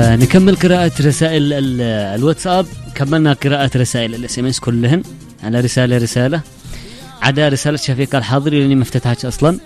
نكمل قراءة رسائل الواتساب. كملنا قراءة رسائل الاس ام اس كلهن على رسالة عدا رسالة شفيقة الحاضري لاني ما افتتحتش اصلا.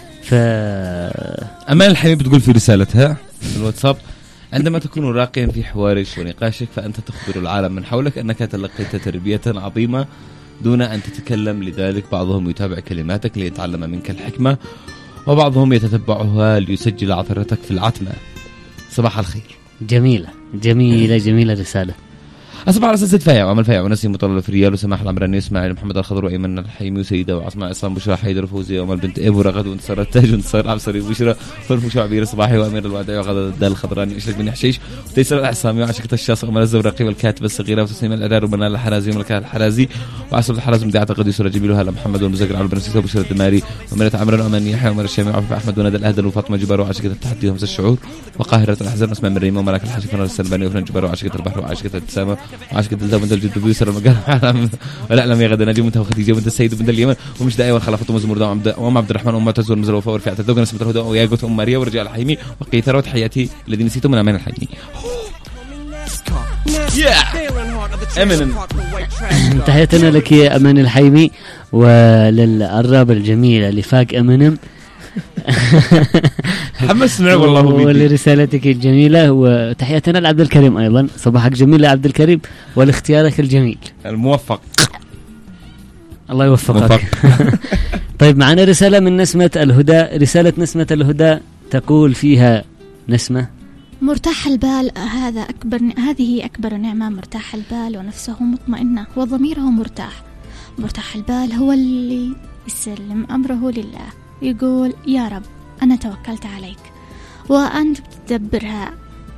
أمان الحبيب بتقول في رسالتها في الواتساب: عندما تكون راقيا في حوارك ونقاشك فأنت تخبر العالم من حولك أنك تلقيت تربية عظيمة دون أن تتكلم، لذلك بعضهم يتابع كلماتك ليتعلم منك الحكمة، وبعضهم يتتبعها ليسجل عثرتك في العتمة. صباح الخير. جميلة رسالة. أصبح على أساس فايع وعمل فايع ونسي مطلع في ريال وسماح العمراني وإسماعيل محمد الخضر وأيمن الحيمي وسيدة وعصماء عصام بشرى حيدر وفوزي وأمل بنت إبو رغد وانتصار التاج وانتصار عبصري وبشرى فرفو شعبي صباحي وأمير الوعدي وغدا الدال الخضراني وإشرك بن حشيش وتيسر الأحسامي وعشقة الشاص وأمل الزورقي والكاتب الصغيرة وتسنيم الأدار وبنال الحرازي وملكة الحرازي وعصر الحراز من دعاة قدي سورة جبيل وهلا محمد والمزقر على البنسيس وبشرى الدماري ومرة عمران وأمان يحيى ومر الشامي وعفف أحمد وندى الأهدل وفاطمة جبار وعشقة التحدي وهمس الشعور وقاهرة الأحزان واسماء مريم وملاك الحاج فنان السلباني وفنان جبار وعشقة البحر وعشقة الابتسامة وعشقة الدم الجد بيسر المقام ولا اعلم يا غدا نجم انت وخديجه وانت السيد وبنت اليمن ومش داعي والخلافه ومزمور وام عبد الرحمن وام معتز والمزروفه ورفعت الدوق نسمه الهدى ويا قوت ام ماريا ورجال الحيمي وقيثر وتحياتي الذي نسيته من امان الحيمي. تحياتنا لك يا امان الحيمي وللعراب الجميل اللي فاق امينيم. حمسنا والله ولرسالتك الجميلة وتحياتنا لعبد الكريم أيضا. صباحك جميل لعبد الكريم ولاختيارك الجميل الموفق. الله يوفقك. طيب معنا رسالة من نسمة الهدى. رسالة نسمة الهدى تقول فيها نسمة: مرتاح البال هذه أكبر نعمة. مرتاح البال ونفسه مطمئنة وضميره مرتاح. مرتاح البال هو اللي يسلم أمره لله، يقول: يا رب أنا توكلت عليك وأنت بتدبرها،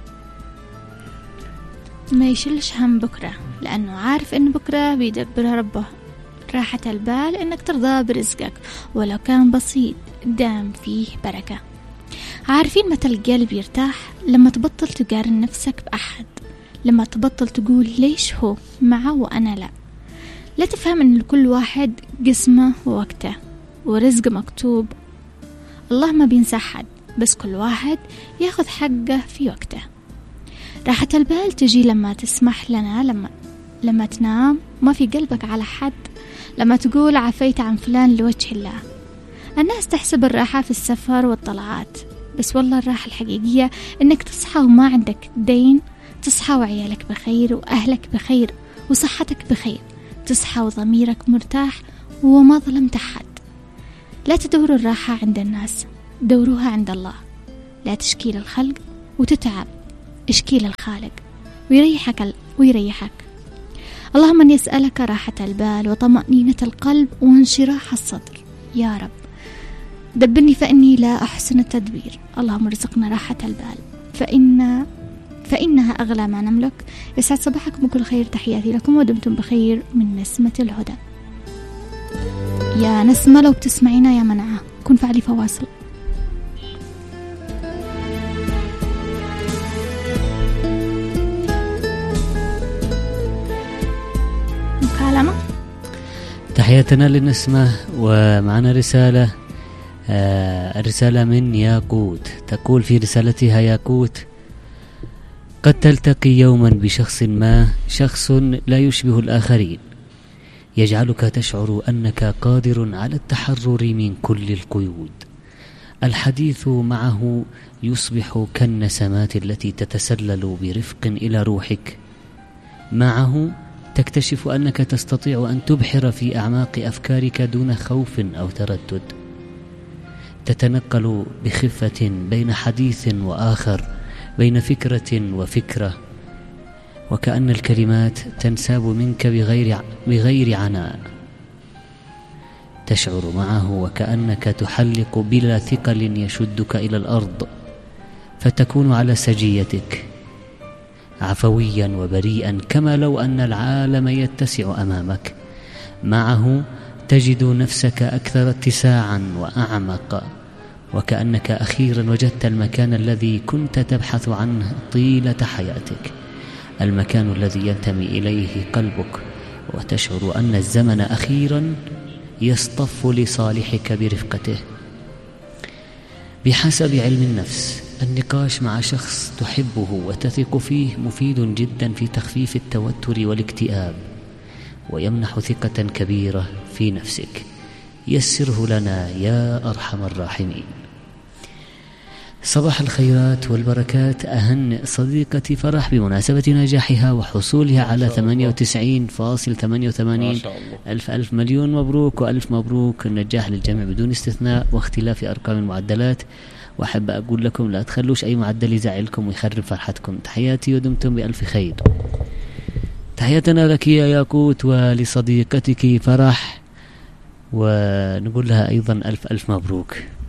ما يشلش هم بكرة لأنه عارف إن بكرة بيدبرها ربه. راحة البال إنك ترضى برزقك ولو كان بسيط دام فيه بركة. عارفين متى القلب يرتاح؟ لما تبطل تقارن نفسك بأحد، لما تبطل تقول ليش هو معه وأنا لا تفهم إن لكل واحد قسمه ووقته ورزق مكتوب. الله ما بينسى حد، بس كل واحد ياخذ حقه في وقته. راحة البال تجي لما تسمح لنا لما تنام ما في قلبك على حد، لما تقول عفيت عن فلان لوجه الله. الناس تحسب الراحة في السفر والطلعات، بس والله الراحة الحقيقية إنك تصحى وما عندك دين، تصحى وعيالك بخير وأهلك بخير وصحتك بخير، تصحى وضميرك مرتاح وما ظلمت أحد. لا تدوروا الراحة عند الناس، دوروها عند الله. لا تشكي للخلق وتتعب، اشكي للخالق ويريحك. اللهم أن يسألك راحة البال وطمأنينة القلب وانشراح الصدر يا رب. دبرني فإني لا أحسن التدبير. اللهم ارزقنا راحة البال فإنها أغلى ما نملك. يسعد صباحكم بكل خير. تحياتي لكم ودمتم بخير من نسمة الهدى. يا نسمة لو بتسمعينا يا منعة كن فعلي فواصل. مكالمة. تحياتنا للنسمة ومعنا رسالة. الرسالة من ياقوت تقول في رسالتها: ياقوت: قد تلتقي يوما بشخص ما، شخص لا يشبه الآخرين، يجعلك تشعر أنك قادر على التحرر من كل القيود. الحديث معه يصبح كالنسمات التي تتسلل برفق إلى روحك. معه تكتشف أنك تستطيع أن تبحر في أعماق أفكارك دون خوف أو تردد. تتنقل بخفة بين حديث وآخر، بين فكرة وفكرة، وكأن الكلمات تنساب منك بغير عناء. تشعر معه وكأنك تحلق بلا ثقل يشدك إلى الأرض، فتكون على سجيتك عفويا وبريئا كما لو أن العالم يتسع أمامك. معه تجد نفسك أكثر اتساعا وأعمق، وكأنك أخيرا وجدت المكان الذي كنت تبحث عنه طيلة حياتك، المكان الذي ينتمي إليه قلبك، وتشعر أن الزمن أخيرا يصطف لصالحك برفقته. بحسب علم النفس النقاش مع شخص تحبه وتثق فيه مفيد جدا في تخفيف التوتر والاكتئاب، ويمنح ثقة كبيرة في نفسك. يسره لنا يا أرحم الراحمين. صباح الخيرات والبركات، أهن صديقتي فرح بمناسبة نجاحها وحصولها على 98.88. ألف مليون مبروك، وألف مبروك النجاح للجميع بدون استثناء واختلاف أرقام المعدلات. وأحب أقول لكم لا تخلوش أي معدل يزعلكم ويخرب فرحتكم. تحياتي ودمتم بألف خير. تحياتنا لك يا ياقوت ولصديقتك فرح، ونقول لها أيضا ألف مبروك.